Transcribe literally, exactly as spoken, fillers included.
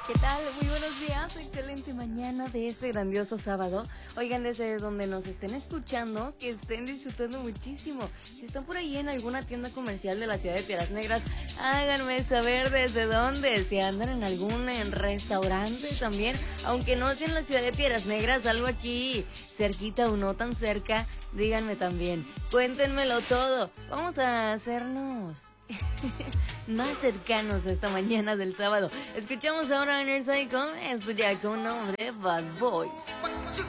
¿Qué tal? Muy buenos días, excelente mañana de este grandioso sábado. Oigan, desde donde nos estén escuchando, que estén disfrutando muchísimo. Si están por ahí en alguna tienda comercial de la ciudad de Piedras Negras, háganme saber desde dónde. Si andan en algún en restaurante también, aunque no sea en la ciudad de Piedras Negras, algo aquí cerquita o no tan cerca, díganme también. Cuéntenmelo todo. Vamos a hacernos más cercanos esta mañana del sábado. Escuchamos ahora a Inner Psycho, esto ya con nombre Bad Boys.